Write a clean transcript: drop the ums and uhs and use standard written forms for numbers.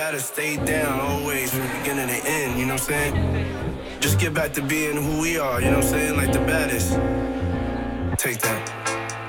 baddest, stay down always from the beginning to end, you know what I'm saying? Just get back to being who we are, you know what I'm saying? Like the baddest. Take that.